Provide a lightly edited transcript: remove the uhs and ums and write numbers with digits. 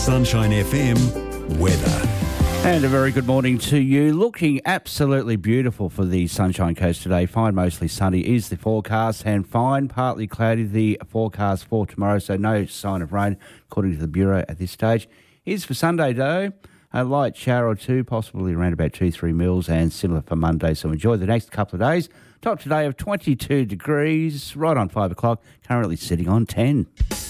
Sunshine FM weather. And a very good morning to you. Looking absolutely beautiful for the Sunshine Coast today. Fine, mostly sunny is the forecast, and fine, partly cloudy the forecast for tomorrow, so no sign of rain according to the Bureau at this stage. Is for Sunday though, a light shower or two, possibly around about 2-3 mils, and similar for Monday, so enjoy the next couple of days. Top today of 22 degrees, right on 5 o'clock, currently sitting on 10.